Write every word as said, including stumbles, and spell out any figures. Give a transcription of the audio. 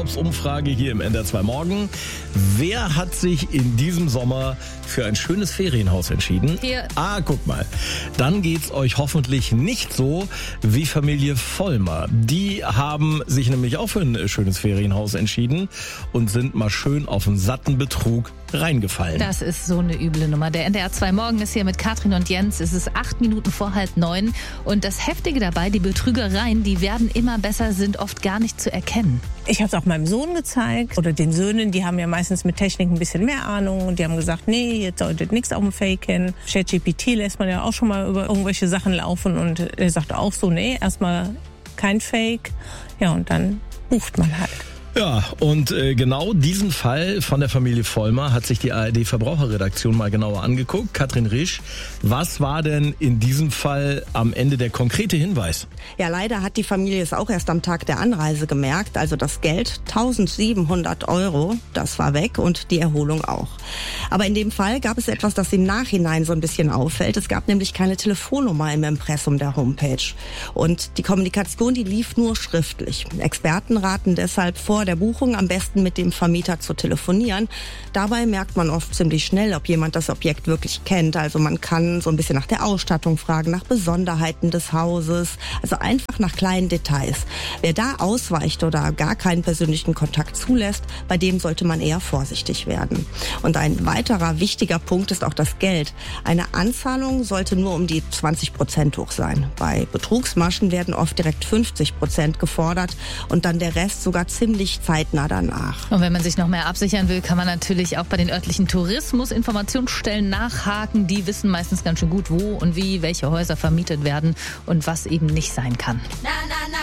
Urlaubsumfrage hier im N D R zwei Morgen. Wer hat sich in diesem Sommer für ein schönes Ferienhaus entschieden? Hier. Ah, guck mal. Dann geht's euch hoffentlich nicht so wie Familie Vollmer. Die haben sich nämlich auch für ein schönes Ferienhaus entschieden und sind mal schön auf einen satten Betrug reingefallen. Das ist so eine üble Nummer. Der N D R zwei Morgen ist hier mit Katrin und Jens. Es ist acht Minuten vor halb neun. Und das Heftige dabei, die Betrügereien, die werden immer besser, sind oft gar nicht zu erkennen. Ich habe es auch meinem Sohn gezeigt oder den Söhnen, die haben ja meistens mit Technik ein bisschen mehr Ahnung und die haben gesagt, nee, jetzt solltet nichts auf dem Fake hin. ChatGPT lässt man ja auch schon mal über irgendwelche Sachen laufen und er sagt auch so, nee, erstmal kein Fake. Ja, und dann bucht man halt. Ja, und äh, genau diesen Fall von der Familie Vollmer hat sich die A R D-Verbraucherredaktion mal genauer angeguckt. Katrin Risch, was war denn in diesem Fall am Ende der konkrete Hinweis? Ja, leider hat die Familie es auch erst am Tag der Anreise gemerkt. Also das Geld, eintausendsiebenhundert Euro, das war weg und die Erholung auch. Aber in dem Fall gab es etwas, das im Nachhinein so ein bisschen auffällt. Es gab nämlich keine Telefonnummer im Impressum der Homepage. Und die Kommunikation, die lief nur schriftlich. Experten raten deshalb vor der Buchung am besten mit dem Vermieter zu telefonieren. Dabei merkt man oft ziemlich schnell, ob jemand das Objekt wirklich kennt. Also man kann so ein bisschen nach der Ausstattung fragen, nach Besonderheiten des Hauses, also einfach nach kleinen Details. Wer da ausweicht oder gar keinen persönlichen Kontakt zulässt, bei dem sollte man eher vorsichtig werden. Und ein weiterer wichtiger Punkt ist auch das Geld. Eine Anzahlung sollte nur um die zwanzig Prozent hoch sein. Bei Betrugsmaschen werden oft direkt fünfzig Prozent gefordert und dann der Rest sogar ziemlich zeitnah danach. Und wenn man sich noch mehr absichern will, kann man natürlich auch bei den örtlichen Tourismusinformationsstellen nachhaken. Die wissen meistens ganz schön gut, wo und wie welche Häuser vermietet werden und was eben nicht sein kann. Na, na, na.